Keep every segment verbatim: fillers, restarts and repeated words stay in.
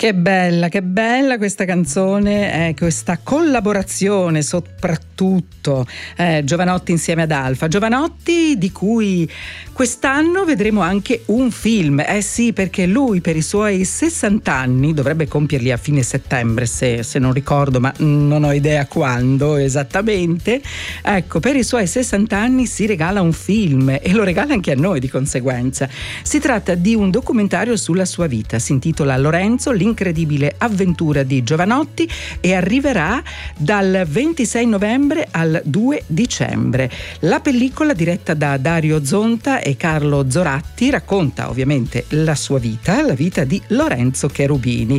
Che bella, che bella questa canzone, eh, questa collaborazione soprattutto eh, Jovanotti insieme ad Alfa. Jovanotti di cui quest'anno vedremo anche un film, eh sì, perché lui per i suoi sessanta anni, dovrebbe compierli a fine settembre se, se non ricordo, ma non ho idea quando esattamente, ecco, per i suoi sessanta anni si regala un film e lo regala anche a noi di conseguenza. Si tratta di un documentario sulla sua vita, si intitola Lorenzo, l'incredibile avventura di Jovanotti e arriverà dal ventisei novembre al due dicembre. La pellicola, diretta da Dario Zonta e Carlo Zoratti, racconta ovviamente la sua vita, la vita di Lorenzo Cherubini.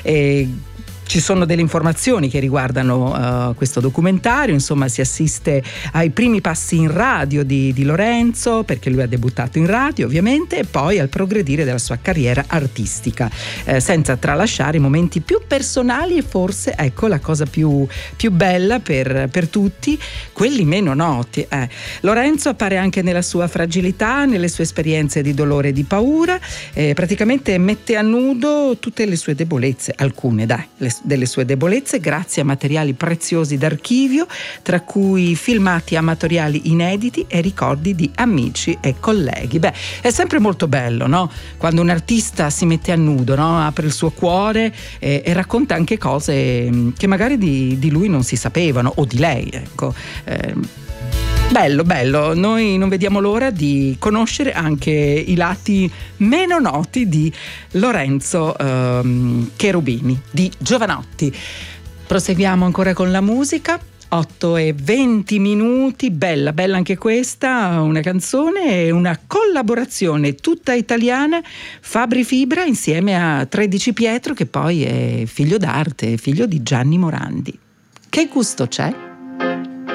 E ci sono delle informazioni che riguardano uh, questo documentario, insomma si assiste ai primi passi in radio di, di Lorenzo, perché lui ha debuttato in radio ovviamente, e poi al progredire della sua carriera artistica, eh, senza tralasciare i momenti più personali e forse, ecco, la cosa più, più bella per, per tutti, quelli meno noti. Eh. Lorenzo appare anche nella sua fragilità, nelle sue esperienze di dolore e di paura, eh, praticamente mette a nudo tutte le sue debolezze, alcune dai, le delle sue debolezze, grazie a materiali preziosi d'archivio, tra cui filmati amatoriali inediti e ricordi di amici e colleghi. Beh, è sempre molto bello, no? Quando un artista si mette a nudo, no? Apre il suo cuore e, e racconta anche cose che magari di, di lui non si sapevano, o di lei, ecco. Eh, Bello, bello, noi non vediamo l'ora di conoscere anche i lati meno noti di Lorenzo ehm, Cherubini, di Jovanotti. Proseguiamo ancora con la musica. otto e venti minuti, bella, bella anche questa, una canzone e una collaborazione tutta italiana, Fabri Fibra insieme a Tredici Pietro, che poi è figlio d'arte, figlio di Gianni Morandi. Che gusto c'è?